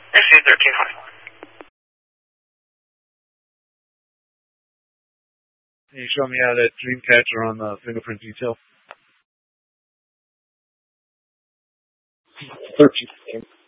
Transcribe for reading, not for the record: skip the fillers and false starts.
SC13 high. Can you show me how that dream catcher on the fingerprint detail? 13.